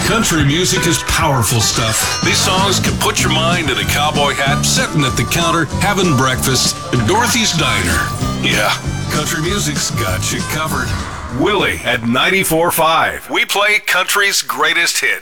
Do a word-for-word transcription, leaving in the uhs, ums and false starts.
Country music is powerful stuff. These songs can put your mind in a cowboy hat, sitting at the counter, having breakfast at Dorothy's Diner. Yeah, country music's got you covered. Willie at ninety-four point five. We play country's greatest hits.